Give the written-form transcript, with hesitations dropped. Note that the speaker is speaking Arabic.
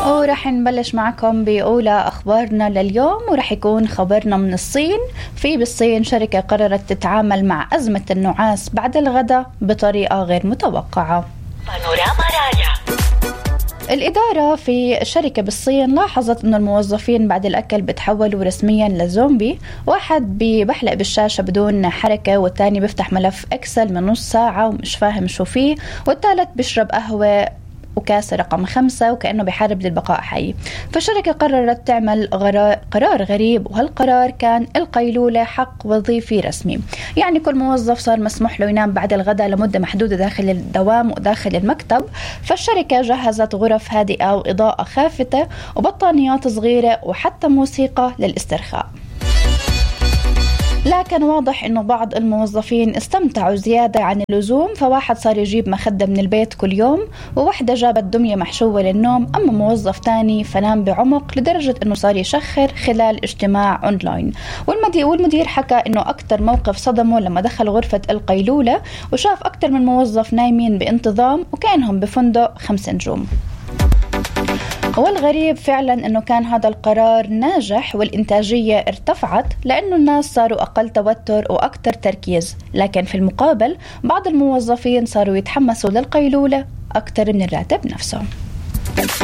ورح نبلش معكم بأولى أخبارنا لليوم، ورح يكون خبرنا من الصين. بالصين شركة قررت تتعامل مع أزمة النعاس بعد الغداء بطريقة غير متوقعة. الإدارة في شركة بالصين لاحظت أن الموظفين بعد الأكل بتحولوا رسميا لزومبي، واحد بيحلق بالشاشة بدون حركة، والتاني بيفتح ملف إكسل من نص ساعة ومش فاهم شو فيه، والثالث بيشرب قهوة وكاسة رقم 5 وكأنه بيحارب للبقاء حي. فالشركة قررت تعمل قرار غريب، وهالقرار كان القيلولة حق وظيفي رسمي. يعني كل موظف صار مسموح له ينام بعد الغداء لمدة محدودة داخل الدوام وداخل المكتب. فالشركة جهزت غرف هادئة وإضاءة خافتة وبطانيات صغيرة وحتى موسيقى للاسترخاء. لكن واضح إنه بعض الموظفين استمتعوا زيادة عن اللزوم، فواحد صار يجيب مخدة من البيت كل يوم، وواحدة جابت دمية محشوة للنوم، أما موظف تاني فنام بعمق لدرجة إنه صار يشخر خلال اجتماع أونلاين. والمدير حكى إنه أكتر موقف صدمه لما دخل غرفة القيلولة وشاف أكتر من موظف نايمين بانتظام وكأنهم بفندق 5 نجوم. والغريب فعلا أنه كان هذا القرار ناجح والإنتاجية ارتفعت، لأنه الناس صاروا أقل توتر وأكثر تركيز. لكن في المقابل بعض الموظفين صاروا يتحمسوا للقيلولة أكثر من الراتب نفسه.